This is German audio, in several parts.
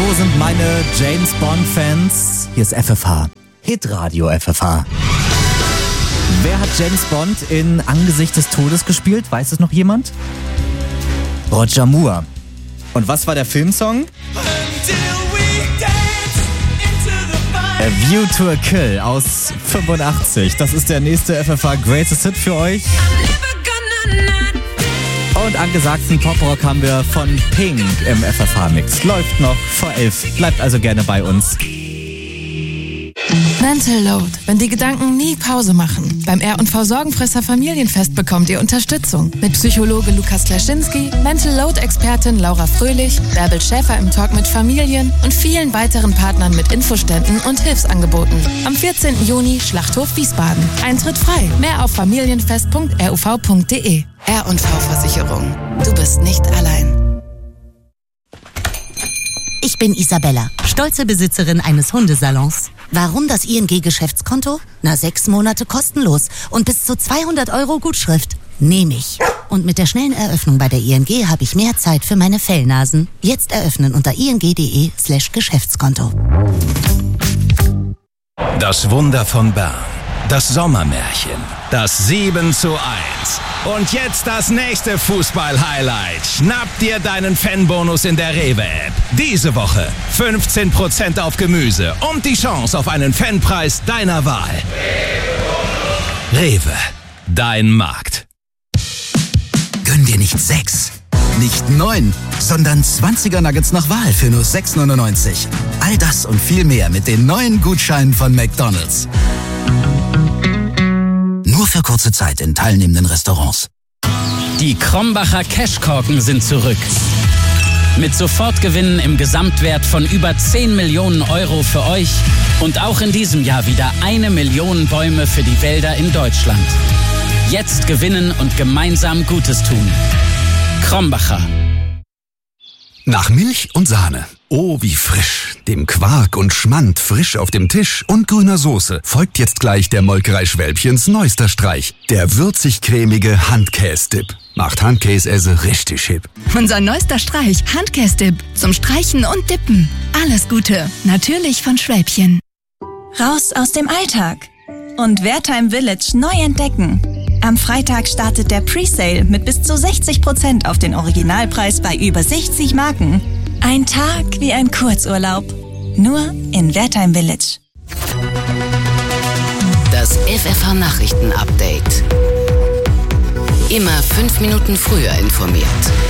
Wo sind meine James Bond-Fans? Hier ist FFH. Hitradio FFH. Wer hat James Bond in Angesicht des Todes gespielt? Weiß es noch jemand? Roger Moore. Und was war der Filmsong? A View to a Kill aus 85. Das ist der nächste FFH Greatest Hit für euch. Und angesagten Poprock haben wir von Pink im FFH-Mix. Läuft noch vor 11. Bleibt also gerne bei uns. Mental Load, wenn die Gedanken nie Pause machen. Beim R&V Sorgenfresser Familienfest bekommt ihr Unterstützung. Mit Psychologe Lukas Klaschinski, Mental Load-Expertin Laura Fröhlich, Bärbel Schäfer im Talk mit Familien und vielen weiteren Partnern mit Infoständen und Hilfsangeboten. Am 14. Juni Schlachthof Wiesbaden. Eintritt frei. Mehr auf familienfest.ruv.de. R&V Versicherung. Du bist nicht allein. Ich bin Isabella, stolze Besitzerin eines Hundesalons. Warum das ING-Geschäftskonto? 6 Monate kostenlos und bis zu 200 € Gutschrift. Nehme ich. Und mit der schnellen Eröffnung bei der ING habe ich mehr Zeit für meine Fellnasen. Jetzt eröffnen unter ing.de/Geschäftskonto. Das Wunder von Bern. Das Sommermärchen. Das 7:1. Und jetzt das nächste Fußball-Highlight. Schnapp dir deinen Fanbonus in der Rewe-App. Diese Woche 15% auf Gemüse und die Chance auf einen Fanpreis deiner Wahl. Rewe, dein Markt. Gönn dir nicht 6, nicht 9, sondern 20er Nuggets nach Wahl für nur 6,99. All das und viel mehr mit den neuen Gutscheinen von McDonald's. Nur für kurze Zeit in teilnehmenden Restaurants. Die Krombacher Cashkorken sind zurück. Mit Sofortgewinnen im Gesamtwert von über 10 Millionen € für euch und auch in diesem Jahr wieder 1 Million Bäume für die Wälder in Deutschland. Jetzt gewinnen und gemeinsam Gutes tun. Krombacher. Nach Milch und Sahne. Oh, wie frisch. Dem Quark und Schmand frisch auf dem Tisch und grüner Soße folgt jetzt gleich der Molkerei Schwälbchens neuester Streich. Der würzig-cremige Handkäse-Dip. Macht Handkäse richtig hip. Unser neuester Streich, Handkäse-Dip. Zum Streichen und Dippen. Alles Gute. Natürlich von Schwälbchen. Raus aus dem Alltag. Und Wertheim Village neu entdecken. Am Freitag startet der Presale mit bis zu 60% auf den Originalpreis bei über 60 Marken. Ein Tag wie ein Kurzurlaub. Nur in Wertheim Village. Das FFH-Nachrichten-Update. Immer 5 Minuten früher informiert.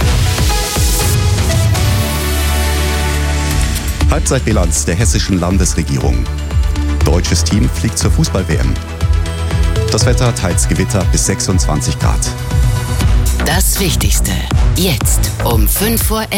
Halbzeitbilanz der hessischen Landesregierung. Deutsches Team fliegt zur Fußball-WM. Das Wetter teils Gewitter bis 26 Grad. Das Wichtigste. Jetzt um 5:11 Uhr.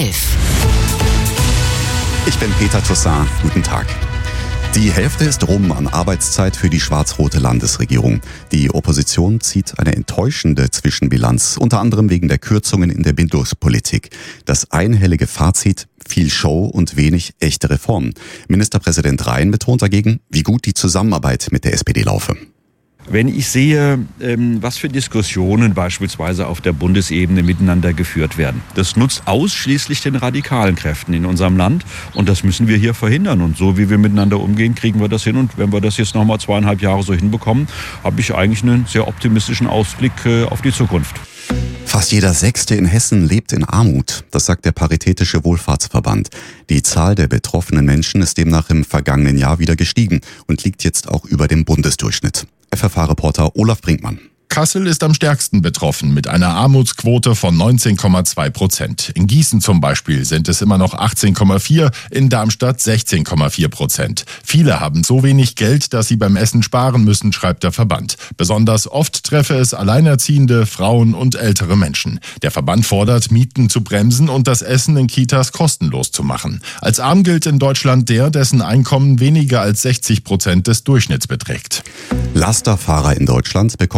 Ich bin Peter Toussaint. Guten Tag. Die Hälfte ist rum an Arbeitszeit für die schwarz-rote Landesregierung. Die Opposition zieht eine enttäuschende Zwischenbilanz, unter anderem wegen der Kürzungen in der Bildungspolitik. Das einhellige Fazit: viel Show und wenig echte Reformen. Ministerpräsident Rhein betont dagegen, wie gut die Zusammenarbeit mit der SPD laufe. Wenn ich sehe, was für Diskussionen beispielsweise auf der Bundesebene miteinander geführt werden, das nutzt ausschließlich den radikalen Kräften in unserem Land und das müssen wir hier verhindern. Und so wie wir miteinander umgehen, kriegen wir das hin. Und wenn wir das jetzt nochmal 2,5 Jahre so hinbekommen, habe ich eigentlich einen sehr optimistischen Ausblick auf die Zukunft. Fast jeder Sechste in Hessen lebt in Armut. Das sagt der Paritätische Wohlfahrtsverband. Die Zahl der betroffenen Menschen ist demnach im vergangenen Jahr wieder gestiegen und liegt jetzt auch über dem Bundesdurchschnitt. FFH-Reporter Olaf Brinkmann. Kassel ist am stärksten betroffen mit einer Armutsquote von 19,2%. In Gießen zum Beispiel sind es immer noch 18,4%, in Darmstadt 16,4%. Viele haben so wenig Geld, dass sie beim Essen sparen müssen, schreibt der Verband. Besonders oft treffe es Alleinerziehende, Frauen und ältere Menschen. Der Verband fordert, Mieten zu bremsen und das Essen in Kitas kostenlos zu machen. Als arm gilt in Deutschland der, dessen Einkommen weniger als 60% des Durchschnitts beträgt. Lasterfahrer in Deutschland bekommen jetzt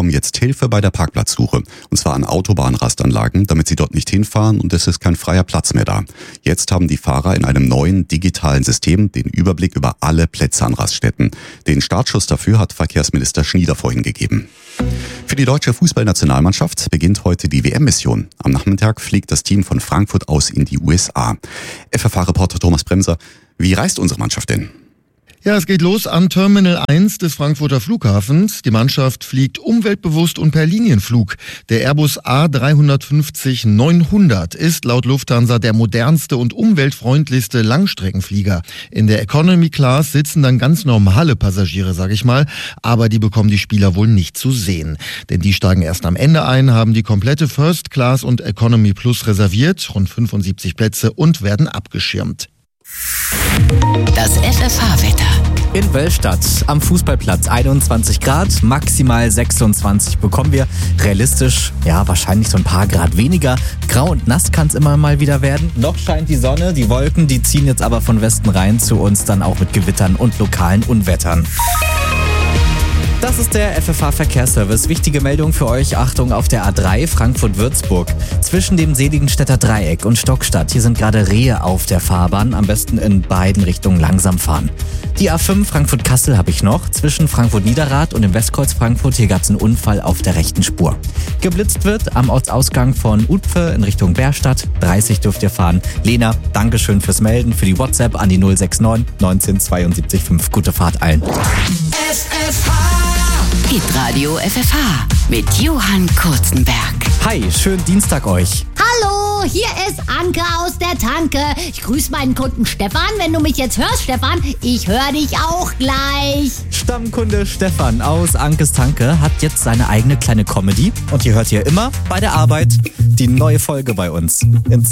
Hilfe bei der Parkplatzsuche. Und zwar an Autobahnrastanlagen, damit sie dort nicht hinfahren und es ist kein freier Platz mehr da. Jetzt haben die Fahrer in einem neuen digitalen System den Überblick über alle Plätze an Raststätten. Den Startschuss dafür hat Verkehrsminister Schnieder vorhin gegeben. Für die deutsche Fußballnationalmannschaft beginnt heute die WM-Mission. Am Nachmittag fliegt das Team von Frankfurt aus in die USA. FFH-Reporter Thomas Bremser, wie reist unsere Mannschaft denn? Ja, es geht los an Terminal 1 des Frankfurter Flughafens. Die Mannschaft fliegt umweltbewusst und per Linienflug. Der Airbus A350-900 ist laut Lufthansa der modernste und umweltfreundlichste Langstreckenflieger. In der Economy Class sitzen dann ganz normale Passagiere, sag ich mal, aber die bekommen die Spieler wohl nicht zu sehen. Denn die steigen erst am Ende ein, haben die komplette First Class und Economy Plus reserviert, rund 75 Plätze, und werden abgeschirmt. Das FFH-Wetter. In Wellstadt am Fußballplatz 21 Grad, maximal 26 bekommen wir. Realistisch, ja, wahrscheinlich so ein paar Grad weniger. Grau und nass kann es immer mal wieder werden. Noch scheint die Sonne, die Wolken, die ziehen jetzt aber von Westen rein zu uns, dann auch mit Gewittern und lokalen Unwettern. Das ist der FFH-Verkehrsservice. Wichtige Meldung für euch. Achtung auf der A3 Frankfurt-Würzburg. Zwischen dem Seligenstädter Dreieck und Stockstadt. Hier sind gerade Rehe auf der Fahrbahn. Am besten in beiden Richtungen langsam fahren. Die A5 Frankfurt-Kassel habe ich noch. Zwischen Frankfurt-Niederrad und dem Westkreuz Frankfurt. Hier gab es einen Unfall auf der rechten Spur. Geblitzt wird am Ortsausgang von Utpfe in Richtung Bärstadt. 30 dürft ihr fahren. Lena, Dankeschön fürs Melden. Für die WhatsApp an die 069 19 72 5. Gute Fahrt allen. Hitradio FFH mit Johann Kurzenberg. Hi, schönen Dienstag euch. Hallo, hier ist Anke aus der Tanke. Ich grüße meinen Kunden Stefan. Wenn du mich jetzt hörst, Stefan, ich höre dich auch gleich. Stammkunde Stefan aus Ankes Tanke hat jetzt seine eigene kleine Comedy. Und die hört ihr immer bei der Arbeit. Die neue Folge bei uns. In